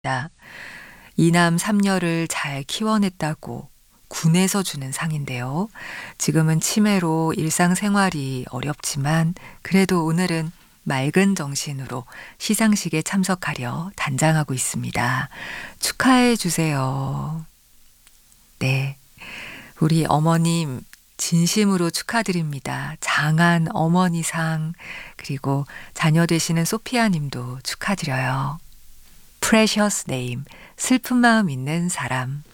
이남 삼녀를 잘 키워냈다고 군에서 주는 상인데요. 지금은 치매로 일상생활이 어렵지만 그래도 오늘은 맑은 정신으로 시상식에 참석하려 단장하고 있습니다. 축하해 주세요. 네. 우리 어머님 진심으로 축하드립니다. 장한 어머니상, 그리고 자녀 되시는 소피아 님도 축하드려요. Precious Name, 슬픈 마음 있는 사람.